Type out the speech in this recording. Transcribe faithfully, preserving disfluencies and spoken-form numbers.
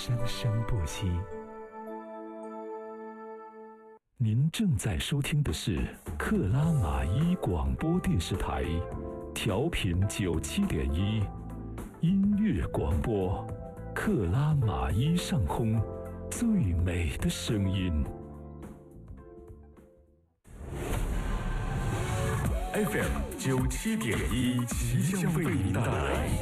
生生不息。您正在收听的是克拉玛依广播电视台，调频九七点一，音乐广播，克拉玛依上空最美的声音。 F M 九七点一，即将为您带来